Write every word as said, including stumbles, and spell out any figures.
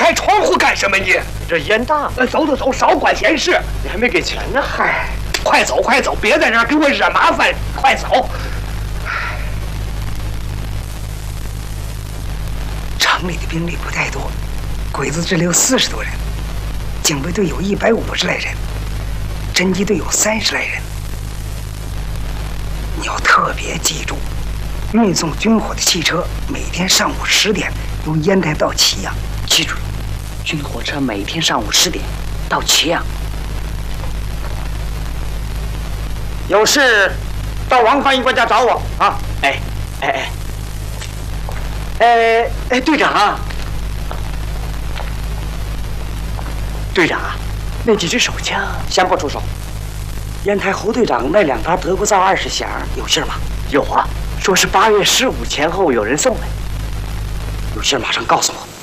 开窗户干什么你？ 这烟大。 呃，走走走，少管闲事。 你还没给钱呢。 嗨，快走快走，别在这儿给我惹麻烦，快走。城里的兵力不太多，鬼子支流四十多人，警卫队有一百五十来人，侦缉队有三十来人。你要特别记住，运送军火的汽车每天上午十点由烟台到祁阳。 记住了，军火车每天上午十点到祁阳。 有事到王翻译官家找我啊！ 哎哎哎哎哎，队长啊，队长啊，那几支手枪先不出手。烟台侯队长那两沓德国造二十响有信吗？ 有啊，说是八月十五前后有人送来。 有信马上告诉我。